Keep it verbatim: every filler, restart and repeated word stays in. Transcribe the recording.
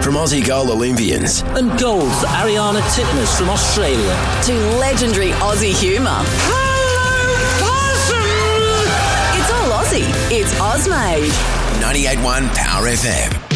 from Aussie goal Olympians. And gold for Ariana Titmus from Australia. To legendary Aussie humour. Hello, Possum! It's all Aussie. It's Ozmade. ninety-eight point one Power F M.